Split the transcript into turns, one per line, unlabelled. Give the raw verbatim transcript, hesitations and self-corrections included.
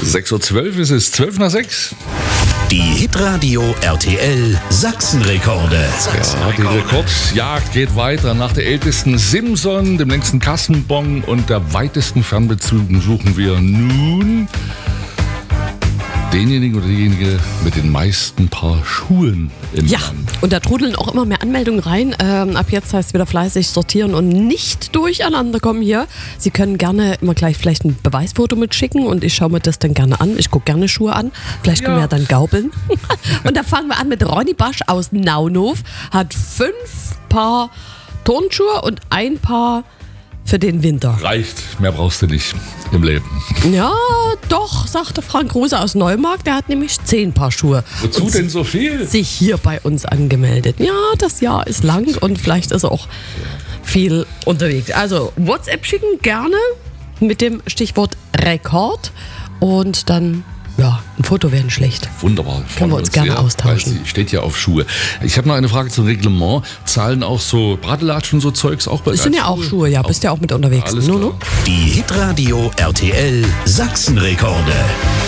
sechs Uhr zwölf ist es, zwölf nach sechs.
Die Hitradio R T L Sachsenrekorde.
Ja, die Rekordjagd geht weiter. Nach der ältesten Simson, dem längsten Kassenbon und der weitesten Fernbeziehung suchen wir nun denjenigen oder diejenige mit den meisten Paar Schuhen im
Ja,
Land.
und da trudeln auch immer mehr Anmeldungen rein. Ähm, ab jetzt heißt es wieder fleißig sortieren und nicht durcheinander kommen hier. Sie können gerne immer gleich vielleicht ein Beweisfoto mitschicken und ich schaue mir das dann gerne an. Ich gucke gerne Schuhe an. Vielleicht können
Ja.
wir ja dann gaubeln. Und da fangen wir an mit Ronny Basch aus Naunhof. Hat fünf Paar Turnschuhe und ein Paar für den Winter.
Reicht, mehr brauchst du nicht im Leben.
Ja, doch, sagte Frank Rose aus Neumarkt. Der hat nämlich zehn Paar Schuhe.
Wozu
Und
denn so viel?
sich hier bei uns angemeldet. Ja, das Jahr ist lang und vielleicht ist er auch viel unterwegs. Also WhatsApp schicken gerne mit dem Stichwort Rekord und dann, ja, ein Foto wäre nicht schlecht.
Wunderbar.
Können wir uns gerne
sehr,
austauschen.
weil sie steht ja auf Schuhe. Ich habe noch eine Frage zum Reglement. Zahlen auch so Bratelatschen, so Zeugs auch bei
Das sind ja auch Schuhe, ja, bist ja auch mit unterwegs.
Alles
No,
klar.
no.
Die Hitradio R T L Sachsenrekorde.